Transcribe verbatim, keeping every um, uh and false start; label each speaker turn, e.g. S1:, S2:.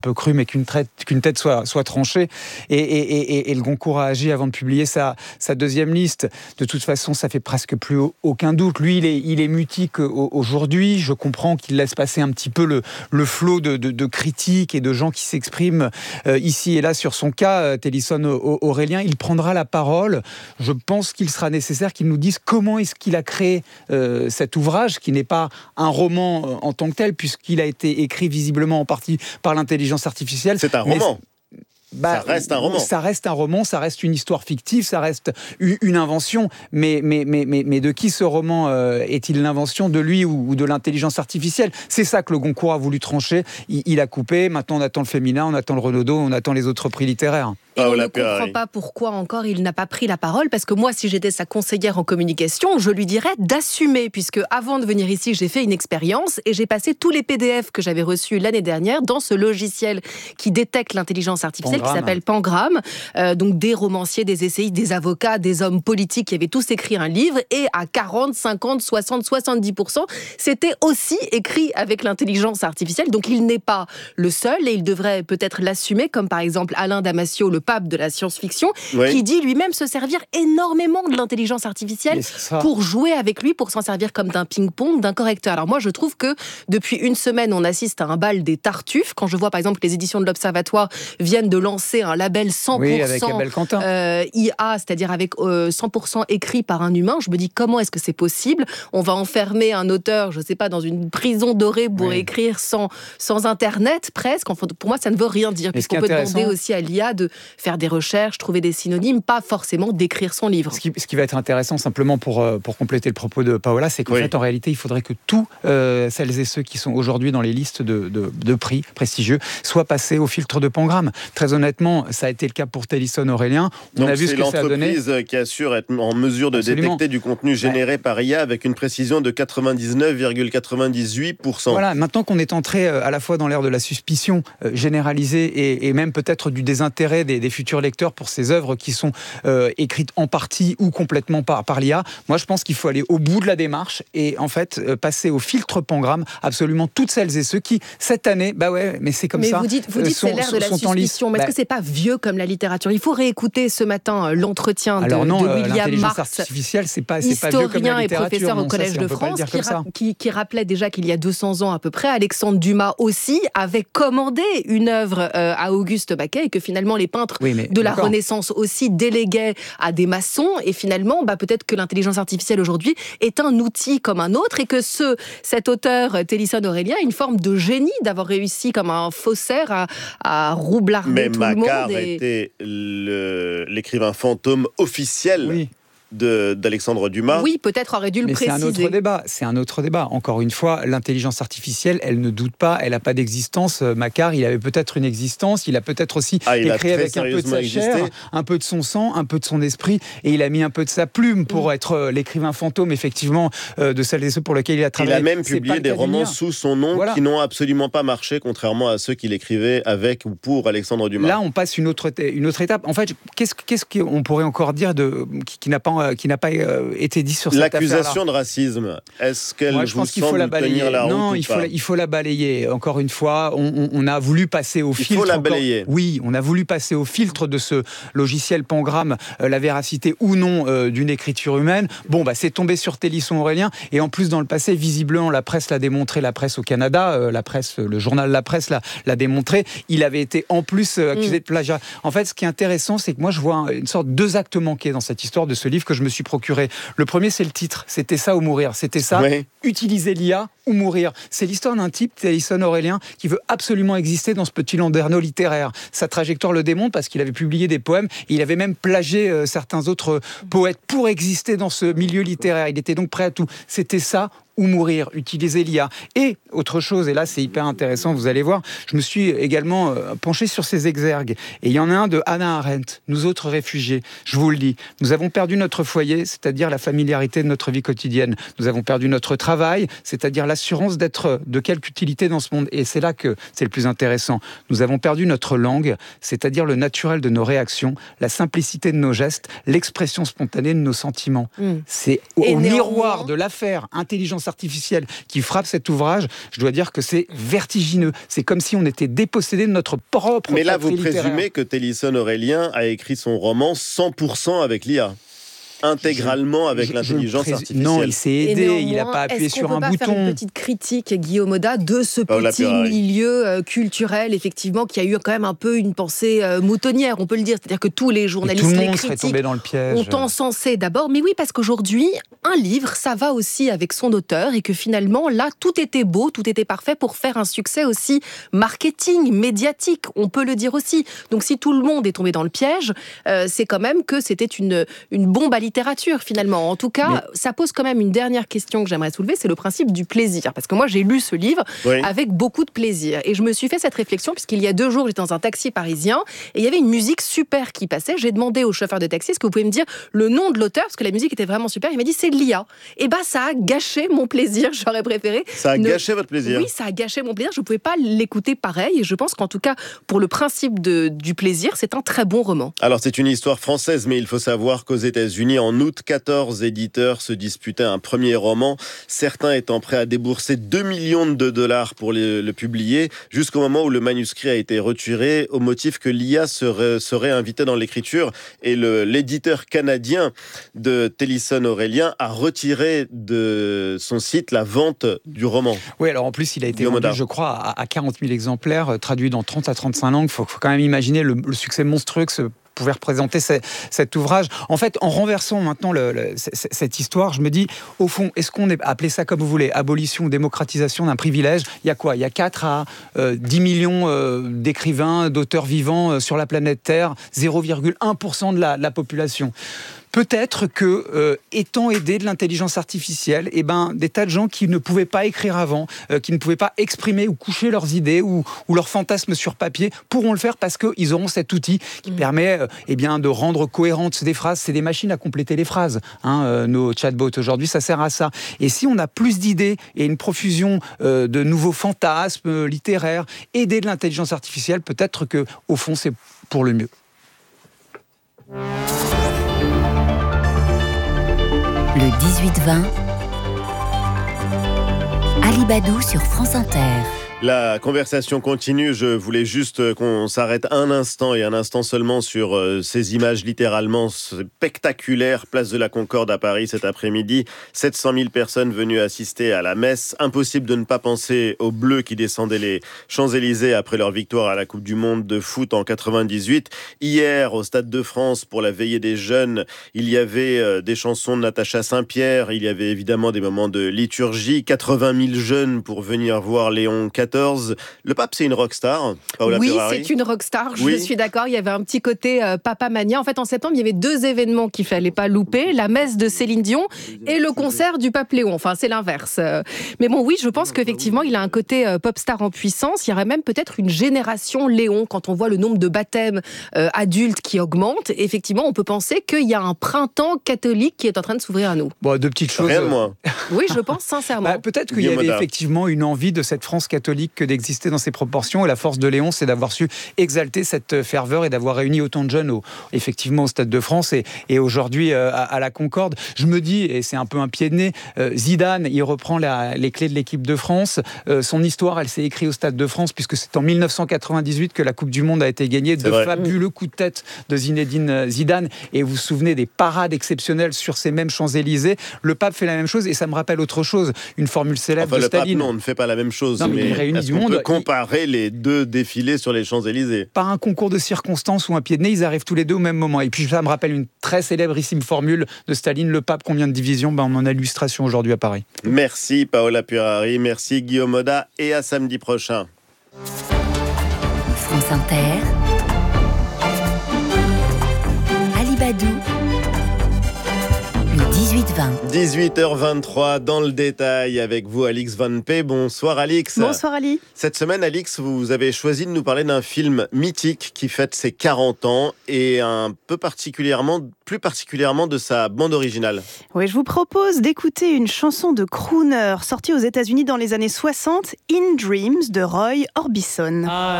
S1: peu cru, mais qu'une, traite, qu'une tête soit, soit tranchée. Et, et, et, et le Goncourt a agi avant de publier sa, sa deuxième liste. De toute façon, ça fait presque plus aucun doute. Lui, il est, il est mutique aujourd'hui. Je comprends qu'il laisse passer un petit peu le, le flot de, de, de critiques et de gens qui s'expriment euh, ici et là sur son cas. Euh, Télisson Aurélien, il prendra la parole. Je pense qu'il sera nécessaire qu'il nous dise comment est-ce qu'il a créé euh, cet ouvrage, qui n'est pas un roman euh, en tant que tel, puisqu'il a été écrit visiblement en partie par l'intelligence artificielle.
S2: C'est un roman.
S1: Bah,
S2: ça reste un roman.
S1: Ça reste un roman, ça reste une histoire fictive, ça reste une invention. Mais, mais, mais, mais, mais de qui ce roman euh, est-il l'invention? De lui ou, ou de l'intelligence artificielle? C'est ça que le Goncourt a voulu trancher. Il, il a coupé. Maintenant, on attend le Féminin, on attend le Renaudot, on attend les autres prix littéraires.
S3: Et on ne comprend pas pourquoi encore il n'a pas pris la parole, parce que moi, si j'étais sa conseillère en communication, je lui dirais d'assumer, puisque avant de venir ici, j'ai fait une expérience et j'ai passé tous les P D F que j'avais reçus l'année dernière dans ce logiciel qui détecte l'intelligence artificielle, Pangramme. Qui s'appelle Pangramme. Euh, donc des romanciers, des essayistes, des avocats, des hommes politiques qui avaient tous écrit un livre, et à quarante, cinquante, soixante, soixante-dix pour cent, c'était aussi écrit avec l'intelligence artificielle. Donc il n'est pas le seul et il devrait peut-être l'assumer, comme par exemple Alain Damasio, le pape de la science-fiction, oui. qui dit lui-même se servir énormément de l'intelligence artificielle pour jouer avec lui, pour s'en servir comme d'un ping-pong, d'un correcteur. Alors moi, je trouve que depuis une semaine, on assiste à un bal des tartuffes. Quand je vois, par exemple, que les éditions de l'Observatoire viennent de lancer un label cent pour cent
S1: oui, avec Abel Quentin.
S3: Euh, I A, c'est-à-dire avec euh, cent pour cent écrit par un humain, je me dis comment est-ce que c'est possible? On va enfermer un auteur, je ne sais pas, dans une prison dorée pour oui. écrire sans, sans Internet, presque. Enfin, pour moi, ça ne veut rien dire, puisqu'on peut demander aussi à l'I A de faire des recherches, trouver des synonymes, pas forcément d'écrire son livre.
S1: Ce qui, ce qui va être intéressant, simplement pour, pour compléter le propos de Paola, c'est qu'en oui. fait, en réalité, il faudrait que tous euh, celles et ceux qui sont aujourd'hui dans les listes de, de, de prix prestigieux soient passés au filtre de Pangramme. Très honnêtement, ça a été le cas pour Télisson Aurélien. On
S2: Donc
S1: a vu ce que ça a donné.
S2: C'est l'entreprise qui assure être en mesure de Absolument. détecter du contenu généré ouais. par I A avec une précision de quatre-vingt-dix-neuf virgule quatre-vingt-dix-huit pour cent.
S1: Voilà, maintenant qu'on est entré à la fois dans l'ère de la suspicion euh, généralisée et, et même peut-être du désintérêt des, des futurs lecteurs pour ces œuvres qui sont euh, écrites en partie ou complètement par, par l'I A, moi je pense qu'il faut aller au bout de la démarche et en fait euh, passer au filtre Pangramme absolument toutes celles et ceux qui, cette année, bah ouais, mais c'est comme
S3: mais
S1: ça.
S3: Mais vous dites, vous dites sont, c'est l'ère de la suspicion, mais est-ce bah, que c'est pas vieux comme la littérature? Il faut réécouter ce matin l'entretien de,
S1: Alors non,
S3: de William
S1: euh,
S3: Marx,
S1: artificielle, c'est pas, c'est pas vieux comme la littérature. Historien et
S3: professeur
S1: non,
S3: au Collège
S1: ça,
S3: de France, qui, ra- qui, qui rappelait déjà qu'il y a deux cents ans à peu près, Alexandre Dumas aussi avait commandé une œuvre euh, à Auguste Maquet et que finalement les peintres oui, de la Renaissance aussi déléguaient à des maçons, et finalement bah, peut-être que l'intelligence artificielle aujourd'hui est un outil comme un autre, et que ce, cet auteur Télisson Aurélien a une forme de génie d'avoir réussi comme un faussaire à, à roublarder
S2: Mais
S3: tout
S2: Macquart
S3: le monde. Et...
S2: était le, l'écrivain fantôme officiel.
S1: Oui.
S2: De, d'Alexandre Dumas.
S3: Oui, peut-être aurait dû le
S1: Mais
S3: préciser.
S1: C'est un autre débat. C'est un autre débat. Encore une fois, l'intelligence artificielle, elle ne doute pas, elle n'a pas d'existence. Macquart, il avait peut-être une existence, il a peut-être aussi
S2: ah,
S1: écrit avec un peu de sa
S2: existé.
S1: chair, un peu de son sang, un peu de son esprit, et il a mis un peu de sa plume pour mmh. être euh, l'écrivain fantôme, effectivement, euh, de celles et ceux pour lesquels il a travaillé.
S2: Il a même publié des romans sous son nom voilà. qui n'ont absolument pas marché, contrairement à ceux qu'il écrivait avec ou pour Alexandre Dumas.
S1: Là, on passe une autre, une autre étape. En fait, qu'est-ce, qu'est-ce qu'on pourrait encore dire de, qui, qui n'a pas, qui n'a pas euh, été dit sur cette
S2: L'accusation
S1: affaire-là.
S2: de racisme, est-ce qu'elle
S1: Moi, je
S2: vous
S1: pense qu'il faut la balayer.
S2: La
S1: non, il faut, la, il faut la balayer. Encore une fois, on, on, on a voulu passer au
S2: il
S1: filtre.
S2: Il faut la
S1: encore...
S2: balayer.
S1: Oui, on a voulu passer au filtre de ce logiciel Pangramme, euh, la véracité ou non euh, d'une écriture humaine. Bon, bah, c'est tombé sur Télisson Aurélien. Et en plus, dans le passé, visiblement, la presse l'a démontré, la presse au Canada, euh, la presse, le journal La Presse l'a, l'a démontré. Il avait été en plus euh, accusé mmh. de plagiat. En fait, ce qui est intéressant, c'est que moi, je vois une sorte de deux actes manqués dans cette histoire de ce livre que je me suis procuré. Le premier, c'est le titre. C'était ça ou mourir. C'était ça.
S2: Oui.
S1: Utiliser l'I A ou mourir. C'est l'histoire d'un type, Télisson Aurélien, qui veut absolument exister dans ce petit landerneau littéraire. Sa trajectoire le démontre parce qu'il avait publié des poèmes et il avait même plagié euh, certains autres poètes pour exister dans ce milieu littéraire. Il était donc prêt à tout. C'était ça ou mourir, utiliser l'I A. Et autre chose, et là c'est hyper intéressant, vous allez voir, je me suis également euh, penché sur ces exergues. Et il y en a un de Hannah Arendt, nous autres réfugiés. Je vous le dis, nous avons perdu notre foyer, c'est-à-dire la familiarité de notre vie quotidienne. Nous avons perdu notre travail, c'est-à-dire l'assurance d'être de quelque utilité dans ce monde. Et c'est là que c'est le plus intéressant. Nous avons perdu notre langue, c'est-à-dire le naturel de nos réactions, la simplicité de nos gestes, l'expression spontanée de nos sentiments. Mmh. C'est au, au miroir de l'affaire intelligence l'intelligence artificielle qui frappe cet ouvrage, je dois dire que c'est vertigineux. C'est comme si on était dépossédé de notre propre
S2: Mais là, vous
S1: littéraire.
S2: présumez que Télisson Aurélien a écrit son roman cent pour cent avec l'I A, intégralement avec je, l'intelligence je artificielle.
S1: Non, il s'est aidé, il n'a pas appuyé sur un bouton.
S3: Est-ce qu'on peut pas faire une petite critique, Guillaume Oda, de ce Paola petit Purari. milieu euh, culturel, effectivement, qui a eu quand même un peu une pensée euh, moutonnière, on peut le dire. C'est-à-dire que tous les journalistes,
S1: tout le
S3: les
S1: monde
S3: critiques
S1: serait tombé dans le piège.
S3: ont encensé d'abord. Mais oui, parce qu'aujourd'hui, un livre, ça va aussi avec son auteur et que finalement, là, tout était beau, tout était parfait pour faire un succès aussi marketing, médiatique, on peut le dire aussi. Donc si tout le monde est tombé dans le piège, euh, c'est quand même que c'était une, une bombe à littérature finalement. En tout cas, mais... ça pose quand même une dernière question que j'aimerais soulever, c'est le principe du plaisir. Parce que moi, j'ai lu ce livre oui. avec beaucoup de plaisir. Et je me suis fait cette réflexion puisqu'il y a deux jours, j'étais dans un taxi parisien et il y avait une musique super qui passait. J'ai demandé au chauffeur de taxi, est-ce que vous pouvez me dire le nom de l'auteur? Parce que la musique était vraiment super. Il m'a dit, c'est l'I A. Et bah, ça a gâché mon plaisir. J'aurais préféré.
S2: Ça a
S3: ne...
S2: gâché votre plaisir?
S3: Oui, ça a gâché mon plaisir. Je ne pouvais pas l'écouter pareil. Et je pense qu'en tout cas, pour le principe de, du plaisir, c'est un très bon roman.
S2: Alors, c'est une histoire française, mais il faut savoir qu'aux États-Unis, en août, quatorze éditeurs se disputaient un premier roman, certains étant prêts à débourser deux millions de dollars pour le, le publier, jusqu'au moment où le manuscrit a été retiré au motif que l'I A serait, serait invitée dans l'écriture. Et le, l'éditeur canadien de Télisson Aurélien a retiré de son site la vente du roman.
S1: Oui, alors en plus, il a été vendu, je crois, à, à quarante mille exemplaires, traduit dans trente à trente-cinq langues. Il faut, faut quand même imaginer le, le succès monstrueux que ce pouvait représenter ce, cet ouvrage. En fait, en renversant maintenant le, le, cette histoire, je me dis, au fond, est-ce qu'on est appelé ça comme vous voulez, abolition ou démocratisation d'un privilège? Il y a quoi? Il y a quatre à dix millions euh, d'écrivains, d'auteurs vivants euh, sur la planète Terre, zéro virgule un pour cent de la, de la population. Peut-être que, euh, étant aidés de l'intelligence artificielle, eh ben, des tas de gens qui ne pouvaient pas écrire avant, euh, qui ne pouvaient pas exprimer ou coucher leurs idées ou, ou leurs fantasmes sur papier, pourront le faire parce qu'ils auront cet outil qui mmh. permet euh, eh bien, de rendre cohérentes des phrases. C'est des machines à compléter les phrases. Hein, euh, nos chatbots aujourd'hui, ça sert à ça. Et si on a plus d'idées et une profusion euh, de nouveaux fantasmes euh, littéraires, aidés de l'intelligence artificielle, peut-être que, au fond, c'est pour le mieux.
S4: Le dix-huit vingt, Alibadou sur France Inter.
S2: La conversation continue, je voulais juste qu'on s'arrête un instant et un instant seulement sur euh, ces images littéralement spectaculaires, place de la Concorde à Paris cet après-midi. sept cent mille personnes venues assister à la messe. Impossible de ne pas penser aux Bleus qui descendaient les Champs-Élysées après leur victoire à la Coupe du Monde de foot en quatre-vingt-dix-huit. Hier, au Stade de France, pour la veillée des jeunes, il y avait euh, des chansons de Natacha Saint-Pierre, il y avait évidemment des moments de liturgie, quatre-vingt mille jeunes pour venir voir Léon quatorze. Le pape, c'est une rockstar, Paola
S3: Oui,
S2: Purari.
S3: c'est une rockstar, je
S2: oui.
S3: suis d'accord. Il y avait un petit côté euh, Papa Mania. En fait, en septembre, il y avait deux événements qu'il ne fallait pas louper. La messe de Céline Dion et le concert du pape Léon. Enfin, c'est l'inverse. Mais bon, oui, je pense qu'effectivement, il a un côté euh, pop star en puissance. Il y aurait même peut-être une génération Léon. Quand on voit le nombre de baptêmes euh, adultes qui augmente, effectivement, on peut penser qu'il y a un printemps catholique qui est en train de s'ouvrir à nous.
S1: Bon, deux petites choses.
S2: Rien de moins.
S3: Oui, je pense sincèrement.
S1: Bah, peut-être qu'il y avait effectivement une envie de cette France catholique que d'exister dans ces proportions. Et la force de Léon, c'est d'avoir su exalter cette ferveur et d'avoir réuni autant de jeunes au, effectivement au Stade de France et, et aujourd'hui euh, à, à la Concorde. Je me dis, et c'est un peu un pied de nez, euh, Zidane, il reprend la, les clés de l'équipe de France. Euh, son histoire, elle s'est écrite au Stade de France puisque c'est en mille neuf cent quatre-vingt-dix-huit que la Coupe du Monde a été gagnée. C'est de vrai. Fabuleux coups de tête de Zinedine Zidane. Et vous vous souvenez des parades exceptionnelles sur ces mêmes Champs-Élysées. Le pape fait la même chose et ça me rappelle autre chose. Une formule célèbre
S2: enfin,
S1: de
S2: le
S1: Staline.
S2: Pape, non, on ne fait pas la même chose.
S1: Non, mais, mais il réunit du monde.
S2: On peut comparer il... les deux défilés sur les Champs-Élysées.
S1: Par un concours de circonstances ou un pied de nez, ils arrivent tous les deux au même moment. Et puis ça me rappelle une très célébrissime formule de Staline, le pape, combien de divisions? Ben, on en a l'illustration aujourd'hui à Paris.
S2: Merci Paola Purari, merci Guillaume Oda et à samedi prochain.
S4: France Inter, Alibadou. dix-huit vingt.
S2: dix-huit heures vingt-trois dans le détail avec vous Alix Van P. Bonsoir Alix.
S3: Bonsoir Ali.
S2: Cette semaine Alix, vous avez choisi de nous parler d'un film mythique qui fête ses quarante ans et un peu particulièrement, plus particulièrement de sa bande originale.
S5: Oui, je vous propose d'écouter une chanson de crooner sortie aux États-Unis dans les années soixante, In Dreams de Roy Orbison.
S6: I